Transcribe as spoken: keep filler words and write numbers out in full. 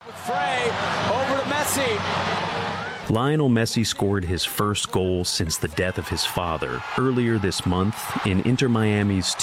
Frey over to Messi. Lionel Messi scored his first goal since the death of his father earlier this month in Inter Miami's